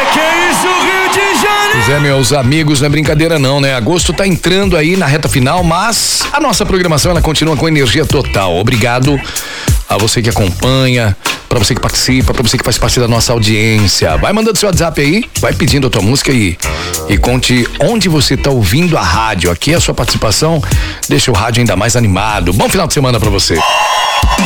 Que isso, Rio de Janeiro? Pois é, meus amigos, não é brincadeira não, né? Agosto tá entrando aí na reta final, mas a nossa programação ela continua com energia total. Obrigado a você que acompanha, pra você que participa, pra você que faz parte da nossa audiência. Vai mandando seu WhatsApp aí, vai pedindo a tua música e conte onde você tá ouvindo a rádio. Aqui a sua participação deixa o rádio ainda mais animado. Bom final de semana pra você.